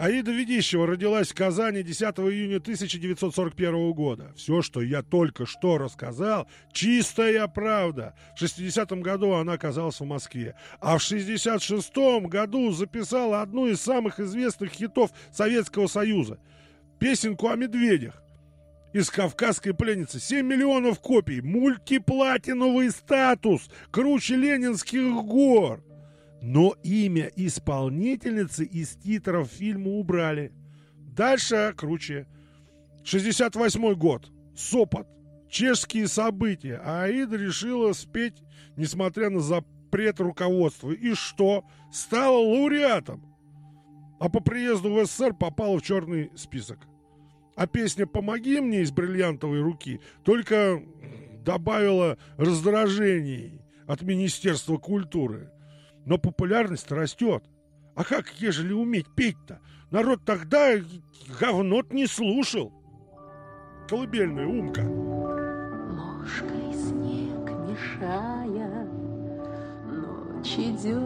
Аида Ведищева родилась в Казани 10 июня 1941 года. Все, что я только что рассказал, чистая правда. В 60-м году она оказалась в Москве. А в 66-м году записала одну из самых известных хитов Советского Союза. Песенку о медведях. Из «Кавказской пленницы». 7 миллионов копий. Мультиплатиновый статус. Круче Ленинских гор. Но имя исполнительницы из титров фильма убрали. Дальше круче. 68-й год. Сопот. Чешские события. А Аида решила спеть, несмотря на запрет руководства. И что? Стала лауреатом. А по приезду в СССР попала в черный список. А песня «Помоги мне» из «Бриллиантовой руки» только добавила раздражений от Министерства культуры. Но популярность растет. А как, ежели уметь петь-то? Народ тогда говнот не слушал. Колыбельная, Умка. Ложкой снег мешая, ночь идет.